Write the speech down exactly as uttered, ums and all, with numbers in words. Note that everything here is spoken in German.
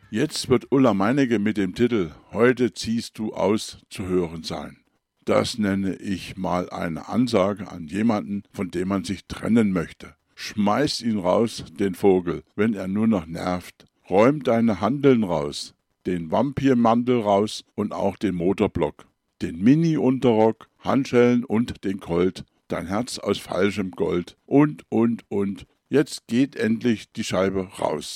Jetzt wird Ulla Meinecke mit dem Titel »Heute ziehst du aus« zu hören sein. Das nenne ich mal eine Ansage an jemanden, von dem man sich trennen möchte. Schmeiß ihn raus, den Vogel, wenn er nur noch nervt. Räum deine Hanteln raus, den Vampirmantel raus und auch den Motorblock, den Mini-Unterrock, Handschellen und den Colt, dein Herz aus falschem Gold und, und, und. Jetzt geht endlich die Scheibe raus.